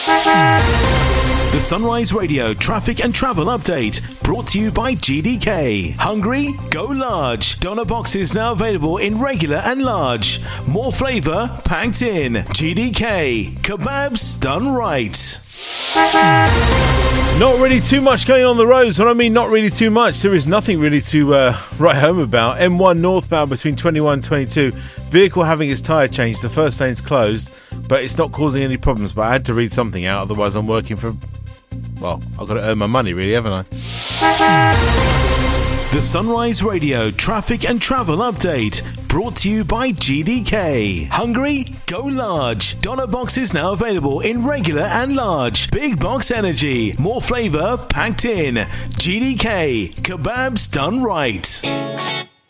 The Sunrise Radio traffic and travel update brought to you by GDK. Hungry? Go large. Doner boxes now available in regular and large. More flavour packed in. GDK. Kebabs done right. Not really too much going on the roads. What I mean, not really too much. There is nothing really to write home about. M1 northbound between 21 and 22. Vehicle having its tyre changed. The first lane's closed, but it's not causing any problems. But I had to read something out, otherwise I'm working for... Well, I've got to earn my money, really, haven't I? The Sunrise Radio traffic and travel update brought to you by GDK. Hungry? Go large. Doner boxes now available in regular and large. Big box energy. More flavour packed in. GDK. Kebabs done right.